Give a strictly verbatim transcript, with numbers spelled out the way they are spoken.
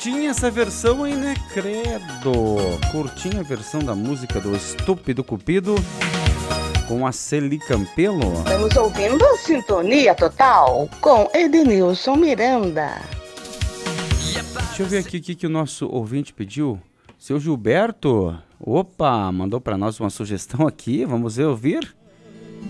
Curtinha essa versão aí, né? Credo. Curtinha a versão da música do Estúpido Cupido com a Celi Campelo. Estamos ouvindo a Sintonia Total com Edenilson Miranda. Deixa eu ver aqui o que, que o nosso ouvinte pediu. Seu Gilberto, opa, mandou para nós uma sugestão aqui, vamos ver, ouvir.